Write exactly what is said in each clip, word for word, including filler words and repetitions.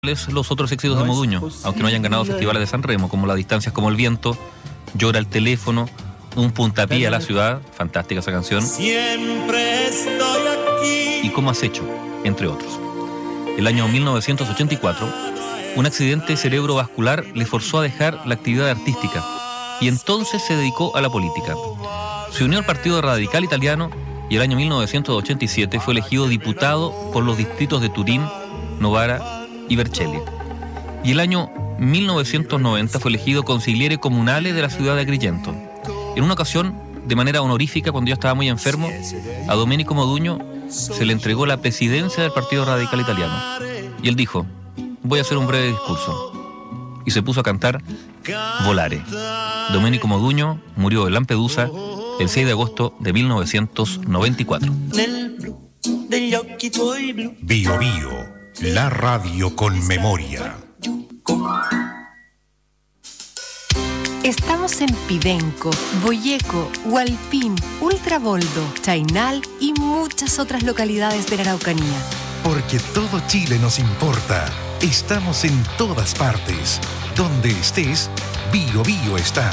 los otros éxitos de Moduño, aunque no hayan ganado festivales de San Remo, como Las distancias como el viento, Llora el teléfono, Un puntapié a la ciudad, fantástica esa canción, Siempre estoy aquí. y Cómo has hecho, entre otros. El año mil novecientos ochenta y cuatro, un accidente cerebrovascular le forzó a dejar la actividad artística y entonces se dedicó a la política. Se unió al Partido Radical Italiano y el año mil novecientos ochenta y siete fue elegido diputado por los distritos de Turín, Novara y Vercelli. Y el año mil novecientos noventa fue elegido consigliere comunale de la ciudad de Agrigento. En una ocasión, de manera honorífica, cuando yo estaba muy enfermo, a Domenico Moduño se le entregó la presidencia del Partido Radical Italiano. Y él dijo: voy a hacer un breve discurso. Y se puso a cantar Volare. Domenico Moduño murió en Lampedusa el seis de agosto de mil novecientos noventa y cuatro. Bio Bio, la radio con memoria. Estamos en Pidenco, Boyeco, Hualpín, Ultraboldo, Chainal y muchas otras localidades de la Araucanía. Porque todo Chile nos importa. Estamos en todas partes. Donde estés, Bio Bio está.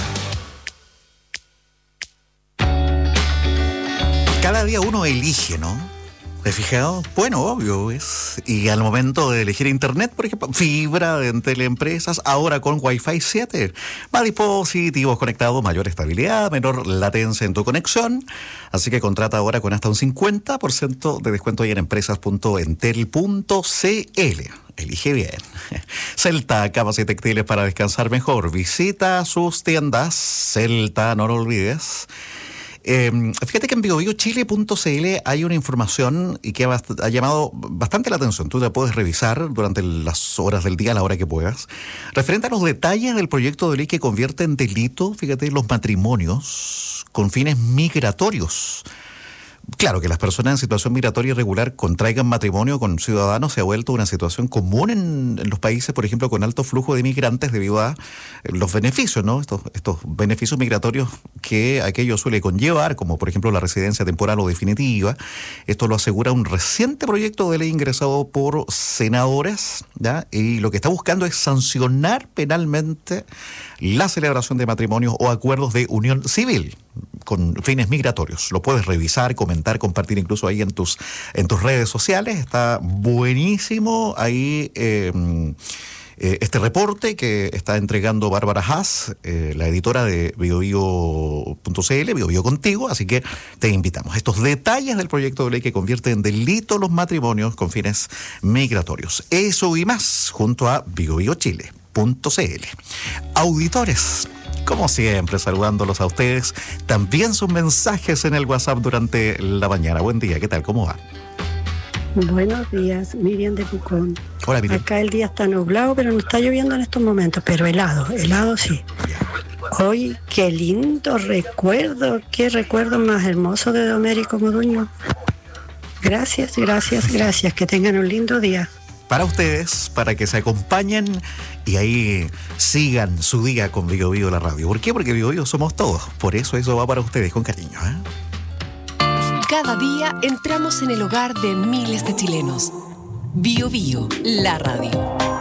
Cada día uno elige, ¿no? ¿Te has fijado? Bueno, obvio es. Y al momento de elegir internet, por ejemplo, fibra en teleempresas, ahora con Wi-Fi siete. Más dispositivos conectados, mayor estabilidad, menor latencia en tu conexión. Así que contrata ahora con hasta un cincuenta por ciento de descuento ahí en empresas punto entel punto c l. Elige bien. Celta, camas y textiles para descansar mejor. Visita sus tiendas. Celta, no lo olvides. Eh, fíjate que en bio bio chile punto c l hay una información y que ha, ha llamado bastante la atención. Tú la puedes revisar durante las horas del día, a la hora que puedas. Referente a los detalles del proyecto de ley que convierte en delito, fíjate, los matrimonios con fines migratorios. Claro, que las personas en situación migratoria irregular contraigan matrimonio con ciudadanos se ha vuelto una situación común en, en los países, por ejemplo, con alto flujo de migrantes debido a los beneficios, ¿no? Estos, estos beneficios migratorios que aquello suele conllevar, como por ejemplo la residencia temporal o definitiva. Esto lo asegura un reciente proyecto de ley ingresado por senadores, ¿ya? Y lo que está buscando es sancionar penalmente la celebración de matrimonios o acuerdos de unión civil con fines migratorios. Lo puedes revisar, comentar, compartir incluso ahí en tus en tus redes sociales. Está buenísimo ahí eh, eh, este reporte que está entregando Bárbara Haas, eh, la editora de bio bio punto c l, Bio Bio Contigo, así que te invitamos. Estos detalles del proyecto de ley que convierte en delito los matrimonios con fines migratorios. Eso y más junto a bio bio chile punto c l. Auditores, como siempre, saludándolos a ustedes. También sus mensajes en el WhatsApp durante la mañana. Buen día, ¿qué tal? ¿Cómo va? Buenos días, Miriam de Pucón. Hola, Miriam. Acá el día está nublado, pero no está lloviendo en estos momentos, pero helado, helado sí. Hoy, qué lindo recuerdo, qué recuerdo más hermoso de Domenico Moduño. Gracias, gracias, gracias. Que tengan un lindo día. Para ustedes, para que se acompañen y ahí sigan su día con Bio Bio la radio. ¿Por qué? Porque Bio Bio somos todos. Por eso eso va para ustedes con cariño, ¿eh? Cada día entramos en el hogar de miles de chilenos. Bio Bio, la radio.